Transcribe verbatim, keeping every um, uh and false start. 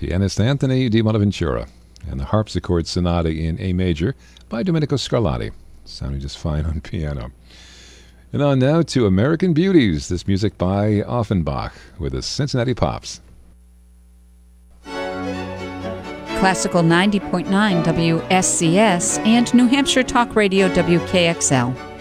pianist Anthony Di Bonaventura, and the Harpsichord Sonata in A major by Domenico Scarlatti, sounding just fine on piano. And on now to American Beauties, this music by Offenbach with the Cincinnati Pops. Classical ninety point nine W S C S and New Hampshire Talk Radio W K X L.